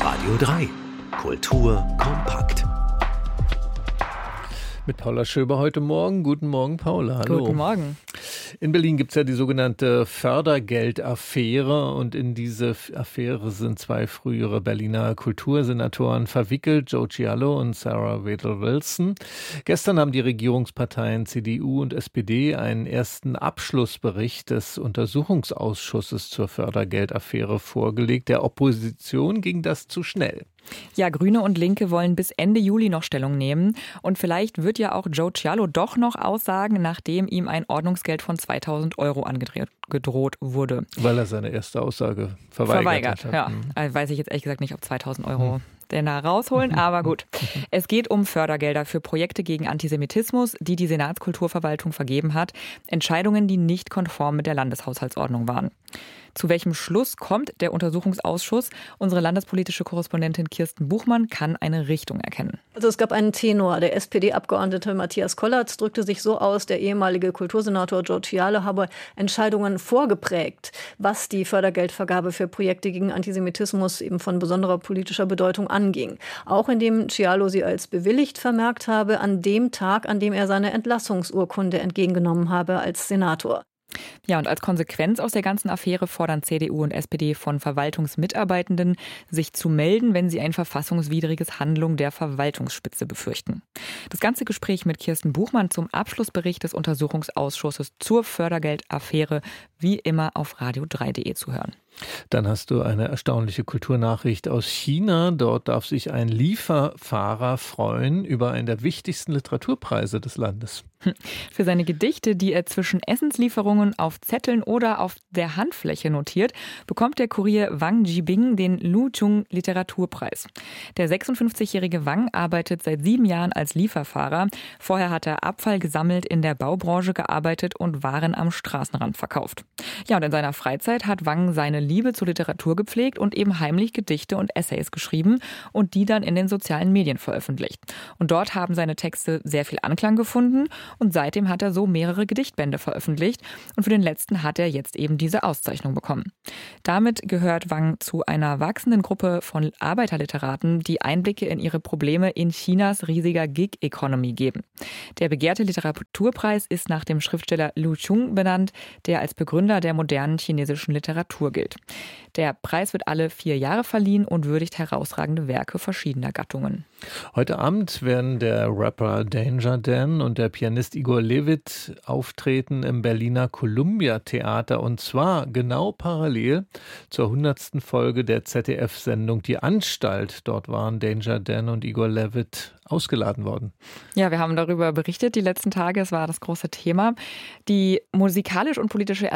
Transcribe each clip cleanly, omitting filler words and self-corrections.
Radio 3. Kultur kompakt. Mit Paula Schöber heute Morgen. Guten Morgen, Paula. Hallo. Guten Morgen. In Berlin gibt es ja die sogenannte Fördergeldaffäre und in diese Affäre sind zwei frühere Berliner Kultursenatoren verwickelt, Joe Cialo und Sarah Wedel-Wilson. Gestern haben die Regierungsparteien CDU und SPD einen ersten Abschlussbericht des Untersuchungsausschusses zur Fördergeldaffäre vorgelegt. Der Opposition ging das zu schnell. Ja, Grüne und Linke wollen bis Ende Juli noch Stellung nehmen. Und vielleicht wird ja auch Joe Cialo doch noch aussagen, nachdem ihm ein Ordnungsgeld von 2.000 Euro angedroht wurde. Weil er seine erste Aussage verweigert hat. Ja, weiß ich jetzt ehrlich gesagt nicht, ob 2.000 Euro denn da rausholen, aber gut. Es geht um Fördergelder für Projekte gegen Antisemitismus, die die Senatskulturverwaltung vergeben hat. Entscheidungen, die nicht konform mit der Landeshaushaltsordnung waren. Zu welchem Schluss kommt der Untersuchungsausschuss? Unsere landespolitische Korrespondentin Kirsten Buchmann kann eine Richtung erkennen. Also es gab einen Tenor. Der SPD-Abgeordnete Matthias Kollatz drückte sich so aus, der ehemalige Kultursenator Joe Cialo habe Entscheidungen vorgeprägt, was die Fördergeldvergabe für Projekte gegen Antisemitismus eben von besonderer politischer Bedeutung anging. Auch indem Cialo sie als bewilligt vermerkt habe, an dem Tag, an dem er seine Entlassungsurkunde entgegengenommen habe als Senator. Ja, und als Konsequenz aus der ganzen Affäre fordern CDU und SPD von Verwaltungsmitarbeitenden, sich zu melden, wenn sie ein verfassungswidriges Handeln der Verwaltungsspitze befürchten. Das ganze Gespräch mit Kirsten Buchmann zum Abschlussbericht des Untersuchungsausschusses zur Fördergeldaffäre wie immer auf radio3.de zu hören. Dann hast du eine erstaunliche Kulturnachricht aus China. Dort darf sich ein Lieferfahrer freuen über einen der wichtigsten Literaturpreise des Landes. Für seine Gedichte, die er zwischen Essenslieferungen auf Zetteln oder auf der Handfläche notiert, bekommt der Kurier Wang Jibing den Luchung Literaturpreis. Der 56-jährige Wang arbeitet seit 7 Jahren als Lieferfahrer. Vorher hat er Abfall gesammelt, in der Baubranche gearbeitet und Waren am Straßenrand verkauft. Ja, und in seiner Freizeit hat Wang seine Liebe zur Literatur gepflegt und eben heimlich Gedichte und Essays geschrieben und die dann in den sozialen Medien veröffentlicht. Und dort haben seine Texte sehr viel Anklang gefunden und seitdem hat er so mehrere Gedichtbände veröffentlicht und für den letzten hat er jetzt eben diese Auszeichnung bekommen. Damit gehört Wang zu einer wachsenden Gruppe von Arbeiterliteraten, die Einblicke in ihre Probleme in Chinas riesiger Gig-Economy geben. Der begehrte Literaturpreis ist nach dem Schriftsteller Lu Xun benannt, der als Begründer der modernen chinesischen Literatur gilt. Der Preis wird alle 4 Jahre verliehen und würdigt herausragende Werke verschiedener Gattungen. Heute Abend werden der Rapper Danger Dan und der Pianist Igor Levit auftreten im Berliner Columbia Theater und zwar genau parallel zur 100. Folge der ZDF-Sendung Die Anstalt. Dort waren Danger Dan und Igor Levit ausgeladen worden. Ja, wir haben darüber berichtet die letzten Tage. Es war das große Thema. Die musikalisch und politische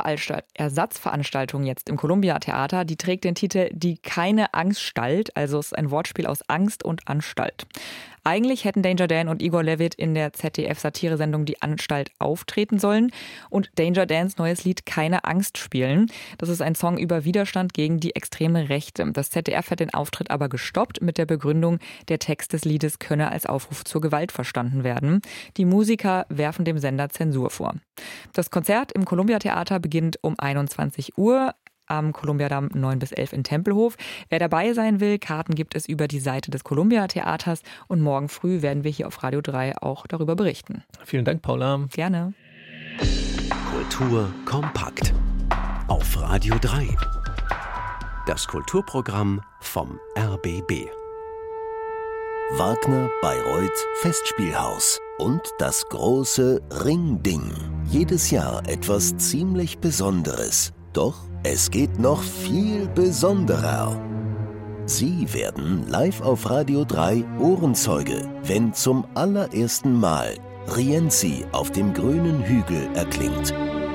Ersatzveranstaltung jetzt im Columbia Theater, die trägt den Titel Die keine Angststalt. Also es ist ein Wortspiel aus Angst und Anstalt. Eigentlich hätten Danger Dan und Igor Levit in der ZDF-Satiresendung Die Anstalt auftreten sollen und Danger Dans neues Lied Keine Angst spielen. Das ist ein Song über Widerstand gegen die extreme Rechte. Das ZDF hat den Auftritt aber gestoppt mit der Begründung, der Text des Liedes könne als Aufruf zur Gewalt verstanden werden. Die Musiker werfen dem Sender Zensur vor. Das Konzert im Columbia Theater beginnt um 21 Uhr. Am Columbiadamm 9 bis 11 in Tempelhof. Wer dabei sein will, Karten gibt es über die Seite des Columbia Theaters und morgen früh werden wir hier auf Radio 3 auch darüber berichten. Vielen Dank, Paula. Gerne. Kultur kompakt auf Radio 3. Das Kulturprogramm vom RBB. Wagner Bayreuth Festspielhaus und das große Ringding. Jedes Jahr etwas ziemlich Besonderes. Doch es geht noch viel besonderer. Sie werden live auf Radio 3 Ohrenzeuge, wenn zum allerersten Mal Rienzi auf dem grünen Hügel erklingt.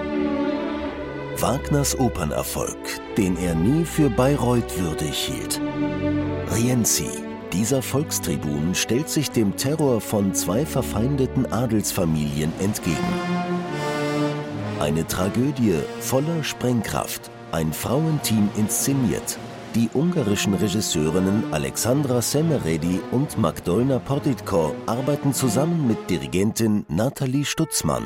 Wagners Opernerfolg, den er nie für Bayreuth würdig hielt. Rienzi, dieser Volkstribun, stellt sich dem Terror von 2 verfeindeten Adelsfamilien entgegen. Eine Tragödie voller Sprengkraft, ein Frauenteam inszeniert. Die ungarischen Regisseurinnen Alexandra Semeredi und Magdolna Portitko arbeiten zusammen mit Dirigentin Nathalie Stutzmann.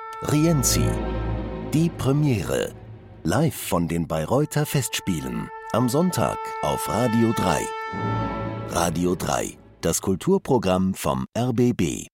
Rienzi, die Premiere, live von den Bayreuther Festspielen. Am Sonntag auf Radio 3. Radio 3, das Kulturprogramm vom RBB.